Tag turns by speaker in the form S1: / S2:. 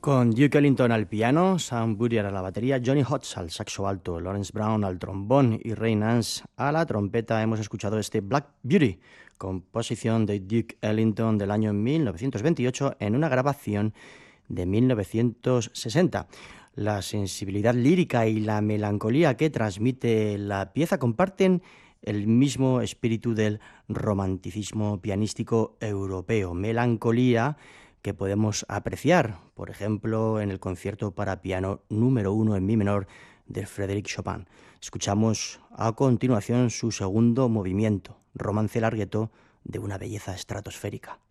S1: Con Duke Ellington al piano, Sam Buttier a la batería, Johnny Hodges al saxo alto, Lawrence Brown al trombón y Ray Nance a la trompeta, hemos escuchado este Black Beauty, composición de Duke Ellington del año 1928 en una grabación de 1960. La sensibilidad lírica y la melancolía que transmite la pieza comparten el mismo espíritu del romanticismo pianístico europeo, melancolía que podemos apreciar, por ejemplo, en el concierto para piano número 1 en mi menor de Frédéric Chopin. Escuchamos a continuación su segundo movimiento, Romance largueto de una belleza estratosférica.